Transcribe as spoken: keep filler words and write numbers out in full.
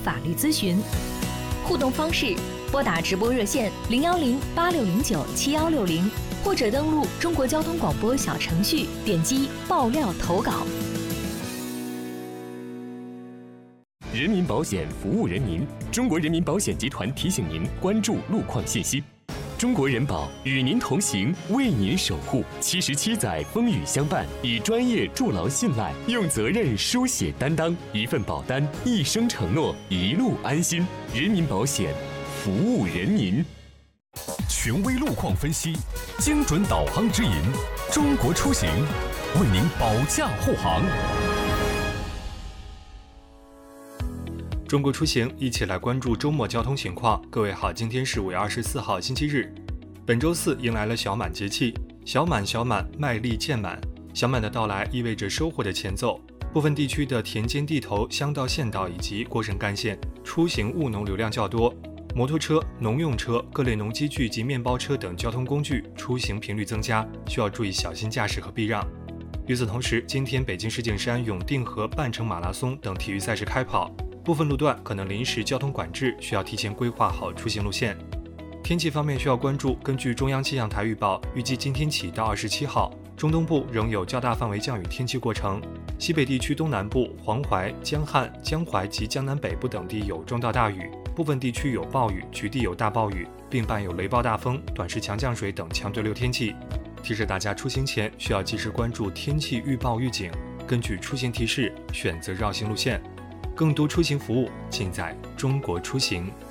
法律咨询。互动方式：拨打直播热线零幺零八六零九七幺六零，或者登录中国交通广播小程序，点击爆料投稿。 人民保险服务人民，中国人民保险集团提醒您关注路况信息。中国人保与您同行，为您守护。七十七载风雨相伴，以专业筑牢信赖，用责任书写担当。一份保单，一生承诺，一路安心。人民保险，服务人民。 权威路况分析，精准导航指引，中国出行为您保驾护航。 中国出行，一起来关注周末交通情况。各位好，今天是五月二十四号，星期日。本周四迎来了小满节气，小满小满，麦粒渐满。小满的到来意味着收获的前奏。部分地区的田间地头、乡道、县道以及过省干线出行务农流量较多，摩托车、农用车、各类农机具及面包车等交通工具出行频率增加，需要注意小心驾驶和避让。与此同时，今天北京世锦山永定河半程马拉松等体育赛事开跑。部分路段可能临时交通管制，需要提前规划好出行路线。天气方面需要关注，根据中央气象台预报，预计今天起到二十七号，中东部仍有较大范围降雨天气过程，西北地区东南部、黄淮、江汉、江淮及江南北部等地有中到大雨，部分地区有暴雨，局地有大暴雨，并伴有雷暴大风、短时强降水等强对流天气。提示大家出行前需要及时关注天气预报预警，根据出行提示选择绕行路线。更多出行服务尽在中国出行。